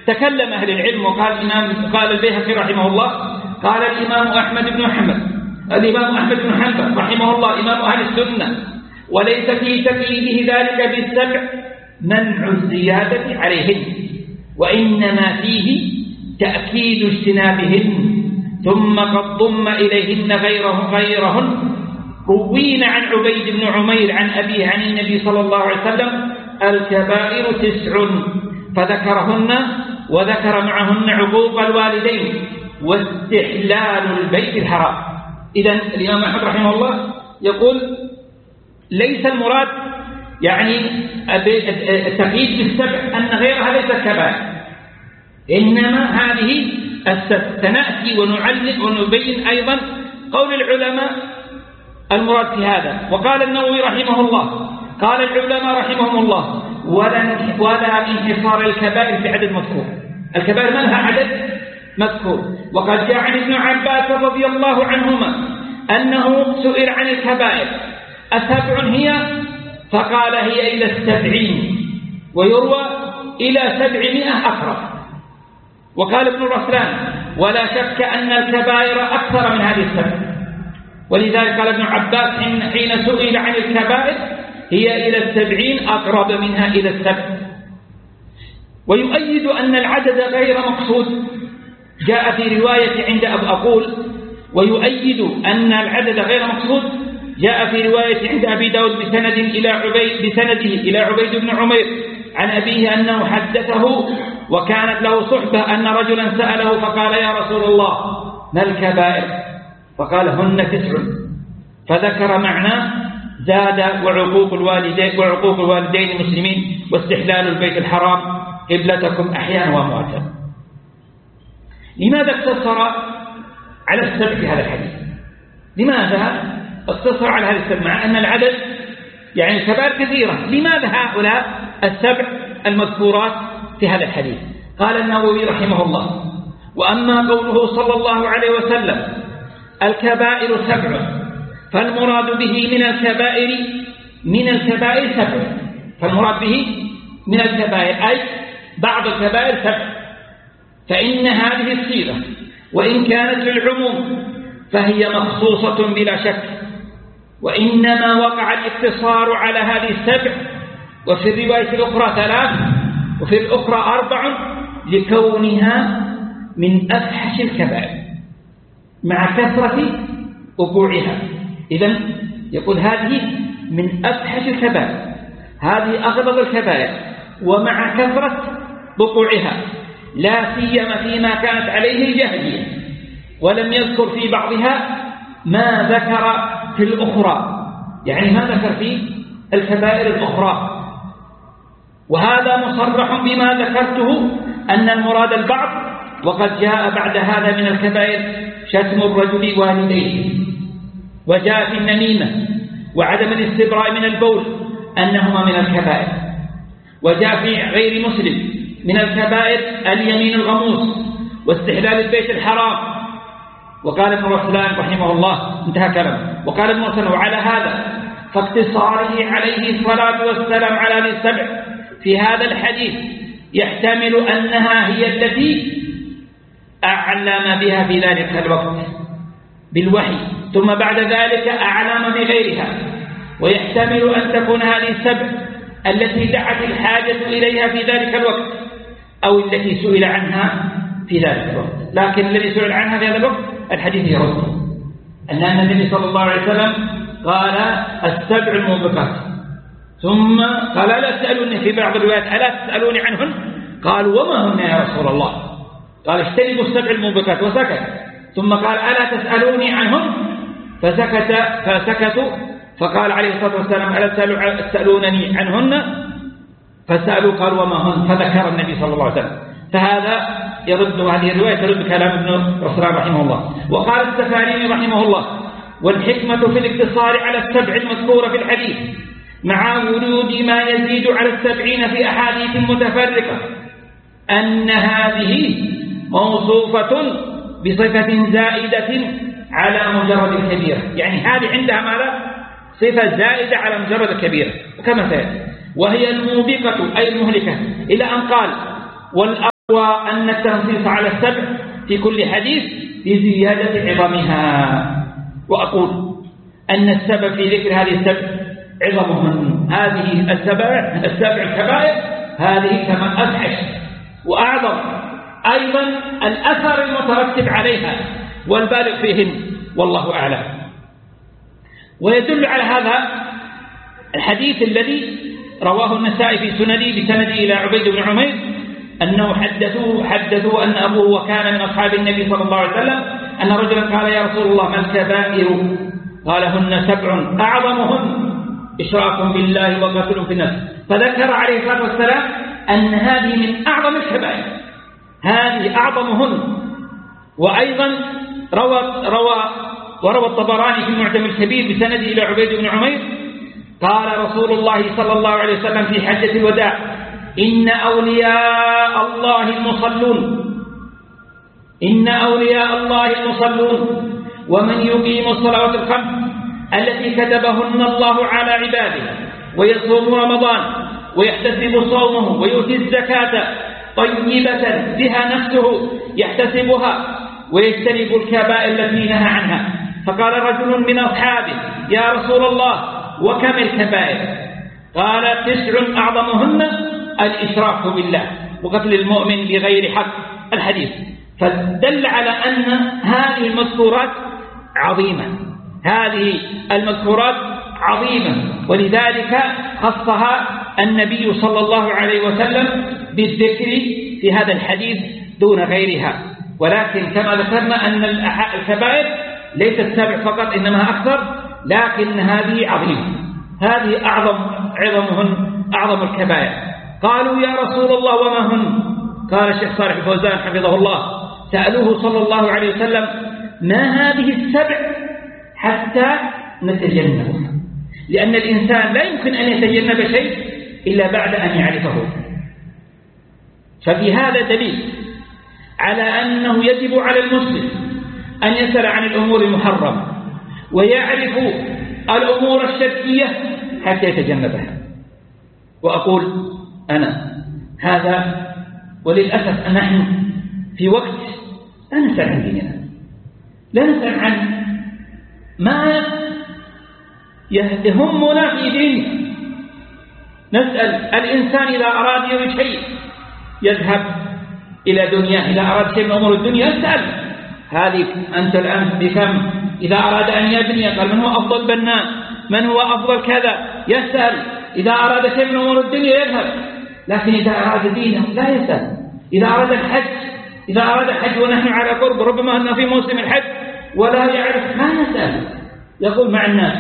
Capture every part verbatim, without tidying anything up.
تكلم أهل العلم وقال الإمام قال البيهقي رحمه الله قال الإمام أحمد بن محمد الإمام أحمد بن حنبل رحمه الله إمام أهل السنة وليس في تقييده ذلك بالسبع منع الزيادة عليهن وإنما فيه تأكيد اجتنابهن ثم قد ضم إليهن غيره غيرهن. روينا عن عبيد بن عمير عن أبيه عن النبي صلى الله عليه وسلم الكبائر تسع فذكرهن وذكر معهن عقوق الوالدين واستحلال البيت الحرام. إذن الإمام أحمد رحمه الله يقول ليس المراد يعني التقييد بالسبع أن غيرها ليست كبائر، إنما هذه سنأتي ونعلم ونبين أيضا قول العلماء المراد في هذا. وقال النووي رحمه الله قال العلماء رحمهم الله ولا ولا انحصار الكبائر في عدد مذكور، الكبائر ما لها عدد مذكور. وقد جاء عن ابن عباس رضي الله عنهما أنه سئل عن الكبائر أسبع هي؟ فقال هي إلى السبعين، ويروى إلى سبعمائة أقرب. وقال ابن رسلان ولا شك أن الكبائر أكثر من هذه السبع، ولذلك قال ابن عباس حين سئل عن الكبائر هي إلى السبعين أقرب منها إلى السبع. ويؤيد أن العدد غير مقصود جاء في رواية عند أبو أقول ويؤيد أن العدد غير مقصود جاء في رواية عند أبي داود بسند إلى عبيد بسنده إلى عبيد بن عمير عن أبيه أنه حدثه وكانت له صحبة أن رجلا سأله فقال يا رسول الله ما الكبائر؟ فقال هن تسع، فذكر معنى زاد وعقوق الوالدين وعقوق الوالدين المسلمين واستحلال البيت الحرام قبلتكم أحيانا وأمواتا. لماذا اقتصر على السبع في هذا الحديث؟ لماذا اقتصر على هذا السبع مع أن العدد يعني الكبائر كثيرة؟ لماذا هؤلاء السبع المذكورات في هذا الحديث؟ قال النووي رحمه الله وأما قوله صلى الله عليه وسلم الكبائر سبع فالمراد به من الكبائر من الكبائر سبع، فالمراد به من الكبائر أي بعض الكبائر سبع، فإن هذه الصيغة وإن كانت للعموم فهي مخصوصة بلا شك، وإنما وقع الاقتصار على هذه السبع وفي الرواية الأخرى ثلاث وفي الأخرى أربع لكونها من أفحش الكبائر مع كثرة وقوعها. إذن يقول هذه من أفحش الكبائر، هذه أغلظ الكبائر ومع كثرة وقوعها، لا سيما فيما كانت عليه الجاهلية، ولم يذكر في بعضها ما ذكر في الأخرى، يعني ما ذكر في الكبائر الأخرى. وهذا مصرح بما ذكرته أن المراد البعض، وقد جاء بعد هذا من الكبائر شتم الرجل والديه، وجاء في النميمة وعدم الاستبراء من البول أنهما من الكبائر، وجاء في غير مسلم من الكبائر اليمين الغموس واستحلال البيت الحرام. وقال ابن رسلان رحمه الله انتهى كلامه. وقال ابن رسلان وعلى هذا فاقتصاره عليه الصلاة والسلام على هذه السبع في هذا الحديث يحتمل أنها هي التي أعلم بها في ذلك الوقت بالوحي، ثم بعد ذلك أعلم بغيرها، ويحتمل أن تكون هذه السبع التي دعت الحاجة إليها في ذلك الوقت أو التي سئل عنها في ذلك الوقت. لكن الذي سئل عنها في هذا الوقت الحديث يرد أن النبي صلى الله عليه وسلم قال السبع الموبقات، ثم قال لا تسألوني في بعض الروايات ألا تسألوني عنهن؟ قالوا وما هن يا رسول الله؟ قال اجتنبوا السبع الموبقات وسكت، ثم قال ألا تسألوني عنهن؟ فسكت فسكتوا، فقال عليه الصلاة والسلام ألا تسألونني عنهن؟ فسألوا قالوا وما هن؟ فذكر النبي صلى الله عليه وسلم. فهذا يرد هذه الرواية ترد كلام ابن رسلان رحمه الله. وقال السفاريني رحمه الله والحكمة في الاقتصار على السبع المذكورة في الحديث مع ورود ما يزيد على السبعين في أحاديث متفرقة أن هذه موصوفة بصفة زائدة على مجرد الكبيرة، يعني هذه عندها ماذا؟ صفة زائدة على مجرد الكبيرة، وكما سيأتي، وهي الموبقة أي المهلكة، إلى أن قال والأرض وأن التنصيص على السبع في كل حديث بزيادة عظمها. وأقول أن السبب في ذكر هذه السبع عظمهن. هذه السبع السبع الكبائر هذه كما أفحش وأعظم أيضا الأثر المترتب عليها والبالغ فيهن والله أعلم. ويدل على هذا الحديث الذي رواه النسائي في سنده بسنده إلى عبيد بن عمير أنه حدثوه حدثوا أن أبوه وكان من أصحاب النبي صلى الله عليه وسلم أن رجلا قال يا رسول الله ما الكبائر؟ قال هن سبع أعظمهن إشراك بالله وقتل في النفس. فذكر عليه الصلاة والسلام أن هذه من أعظم الكبائر، هذه أعظمهن. وأيضا روى روى وروى الطبراني في المعجم الكبير بسنده إلى عبيد بن عمير قال رسول الله صلى الله عليه وسلم في حجة الوداع إن أولياء الله المصلون إن أولياء الله المصلون ومن يقيم الصلوات الخمس التي كتبهن الله على عباده ويصوم رمضان ويحتسب صومه ويؤتي الزكاة طيبة بها نفسه يحتسبها ويجتنب الكبائر التي نهى عنها. فقال رجل من أصحابه يا رسول الله وكم الكبائر؟ قال تسع أعظمهن الإشراك بالله وقتل المؤمن بغير حق الحديث. فدل على أن هذه المذكورات عظيمة، هذه المذكورات عظيمة، ولذلك خصها النبي صلى الله عليه وسلم بالذكر في هذا الحديث دون غيرها. ولكن كما ذكرنا أن الكبائر ليست سبع فقط إنما أكثر، لكن هذه عظيمة، هذه أعظم عظمهن أعظم الكبائر. قالوا يا رسول الله وما هن؟ قال الشيخ صالح الفوزان حفظه الله سألوه صلى الله عليه وسلم ما هذه السبع حتى نتجنبها، لأن الإنسان لا يمكن أن يتجنب شيء إلا بعد أن يعرفه. ففي هذا دليل على أنه يجب على المسلم أن يسأل عن الأمور المحرمة ويعرف الأمور الشركية حتى يتجنبها. وأقول أنا هذا وللأسف نحن في وقت لا نسأل عن ديننا، لا نسأل عن ما يهمنا في ديننا. نسأل الإنسان إذا أراد يريد شيء يذهب إلى دنيا، إذا أراد شيء من أمور الدنيا يسأل هذه أنت الآن بكم؟ إذا أراد أن يبني قال من هو أفضل بناء، من هو أفضل كذا، يسأل. إذا أراد شيء من أمور الدنيا يذهب، لكن إذا أراد دينه لا يسأل. إذا أراد الحج إذا أراد الحج ونحن على قرب ربما أنه في موسم الحج ولا يعرف ما يسأل، يقول مع الناس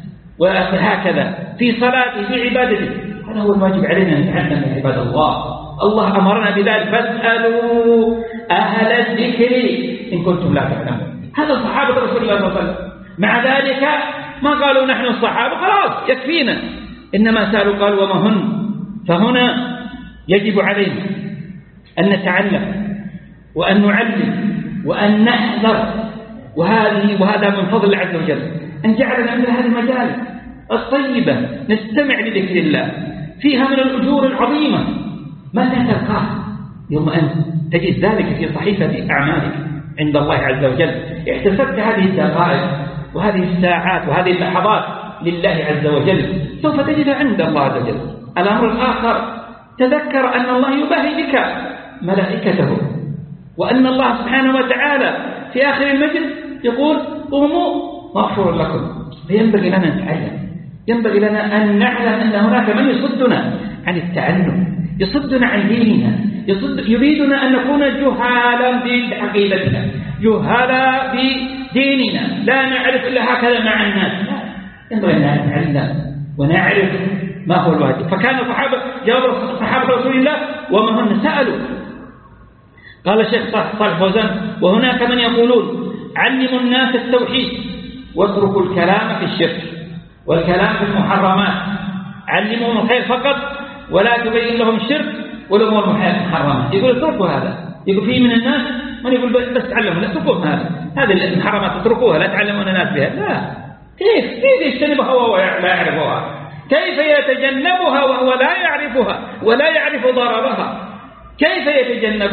وهكذا في صلاته في عبادته. هذا هو الواجب علينا أن نتعلم من عباد الله. الله أمرنا بذلك فاسألوا أهل الذكر إن كنتم لا تعلمون. هذا صحابة رسول الله صلى الله عليه وسلم، مع ذلك ما قالوا نحن الصحابة خلاص يكفينا، إنما سألوا قالوا وما هن. فهنا يجب علينا أن نتعلم وأن نعلم وأن نحذر، وهذه وهذا من فضل الله عز وجل أن جعلنا من هذه المجال الطيبة نستمع لذكر الله فيها من الأجور العظيمة ما تلقاه يوم أن تجد ذلك في صحيفة أعمالك عند الله عز وجل. احتسبت هذه الدقائق وهذه الساعات وهذه اللحظات لله عز وجل سوف تجدها عند الله عز وجل. الأمر الآخر تذكر أن الله يباهي بك ملائكته، وأن الله سبحانه وتعالى في آخر المجلس يقول قوموا مغفور لكم. فينبغي لنا أن نتعلم، ينبغي لنا أن نعلم أن هناك من يصدنا عن التعلم، يصدنا عن ديننا، يصد يريدنا أن نكون جهالا بعقيدتنا، جهالا بديننا، لا نعرف إلا هكذا مع الناس. لا، ينبغي أن نتعلم ونعرف ما هو الواجب. فكان الصحابة جاوب صحابة رسول الله وما هن سألوا. قال الشيخ صالح فوزان وهناك من يقولون علموا الناس التوحيد واتركوا الكلام في الشرك والكلام في المحرمات، علموهم الخير فقط ولا تبين لهم الشرك والأمور المحرمات. يقول اتركوا هذا. يقول فيه من الناس من يقول بس تعلموا، لا اتركوا هذا، هذه المحرمات اتركوها لا تعلمون الناس بها. لا، كيف كيف يجتنبها وهو لا يعرفها؟ كيف يتجنبها وهو لا يعرفها ولا يعرف ضررها؟ كيف يتجنب